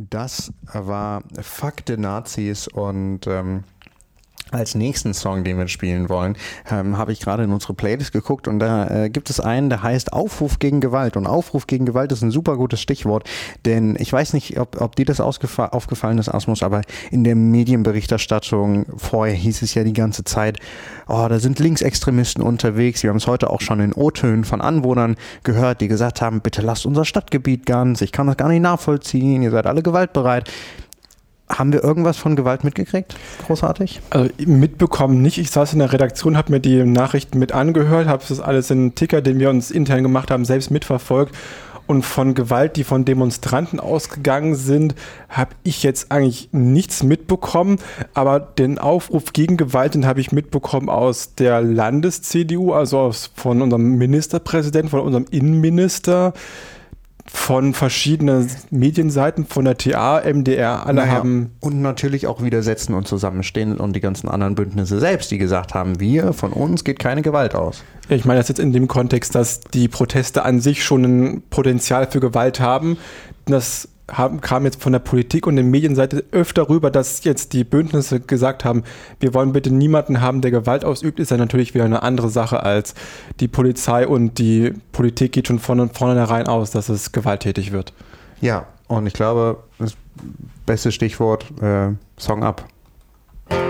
Das war Fuck the Nazis und als nächsten Song, den wir spielen wollen, habe ich gerade in unsere Playlist geguckt und da gibt es einen, der heißt Aufruf gegen Gewalt. Und Aufruf gegen Gewalt ist ein super gutes Stichwort, denn ich weiß nicht, ob dir das aufgefallen ist, Asmus, aber in der Medienberichterstattung vorher hieß es ja die ganze Zeit, oh, da sind Linksextremisten unterwegs. Wir haben es heute auch schon in O-Tönen von Anwohnern gehört, die gesagt haben, bitte lasst unser Stadtgebiet ganz, ich kann das gar nicht nachvollziehen, ihr seid alle gewaltbereit. Haben wir irgendwas von Gewalt mitgekriegt? Großartig? Also mitbekommen nicht. Ich saß in der Redaktion, habe mir die Nachrichten mit angehört, habe das alles in einen Ticker, den wir uns intern gemacht haben, selbst mitverfolgt. Und von Gewalt, die von Demonstranten ausgegangen sind, habe ich jetzt eigentlich nichts mitbekommen. Aber den Aufruf gegen Gewalt, den habe ich mitbekommen aus der Landes-CDU, also von unserem Ministerpräsidenten, von unserem Innenminister, von verschiedenen Medienseiten, von der TA, MDR, alle haben... Und natürlich auch Widersetzen und Zusammenstehen und die ganzen anderen Bündnisse selbst, die gesagt haben, von uns geht keine Gewalt aus. Ich meine das jetzt in dem Kontext, dass die Proteste an sich schon ein Potenzial für Gewalt haben. Das kam jetzt von der Politik und der Medienseite öfter rüber, dass jetzt die Bündnisse gesagt haben, wir wollen bitte niemanden haben, der Gewalt ausübt, ist ja natürlich wieder eine andere Sache als die Polizei, und die Politik geht schon von vornherein aus, dass es gewalttätig wird. Ja, und ich glaube, das beste Stichwort, Song ab.